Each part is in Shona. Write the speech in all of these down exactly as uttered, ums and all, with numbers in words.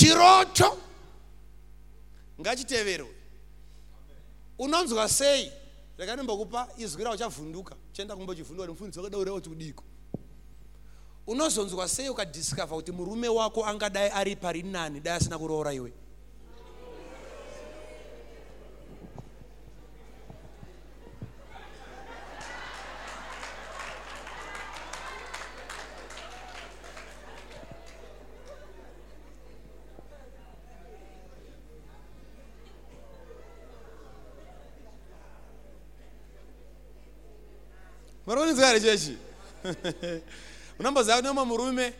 chiroto ngachiteverwe. Unonzwa sei? Rakanombokupa izwi rawo chavhunduka. Chenda kumbochivhundwa nemufundisi wakadaura kuti udiko. Unozonzwa sei ukadiscover kuti murume wako angadai ari pari nani dai asina kuroora iwe? Maroni zari jeshi. Unamboziva kuti mama murume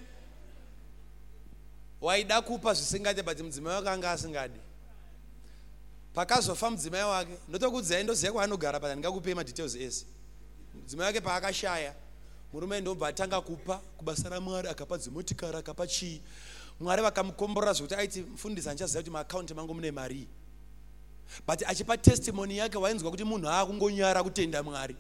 waida kupa zvisingade but mudzimai wake anga asingadi. Pakazofa mudzimai wake, ndotokudzidzai ndoziva kwaanogara pata ndingakupei madetails ese. Mudzimai wake paakashaya, murume ndobva atanga kupa kubasa raMwari, akapa dzimotikari, akapa chii. Mwari vakamukomborera zvokuti aiti mufundisi andichaziva kuti maakaunti mangu mune mari. But achipa testimony yake wainzwa kuti munhu aakungonyara kutenda Mwari.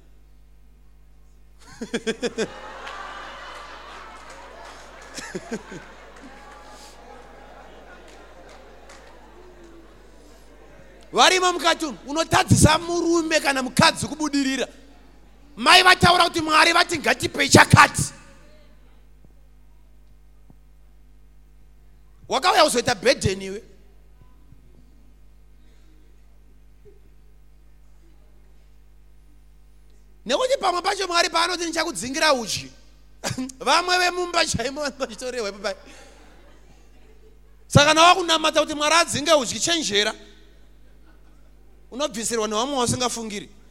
Varimo mukati unotadzisa murume kana mukadzi kubudirira. Mai vataura kuti Mwari vati ngatipei chakati. Wakauya kuzoita burden iwe. Nekuti pamwe pacho Mwari paanoti ndichakudzingira uchi. Vamwe vemumba chaimo vanochitorehwa ipapai. Saka nawa kunamata kuti Mwari adzinge uchi chenjera. Unobvisirwa nevamwe vasingafungiri.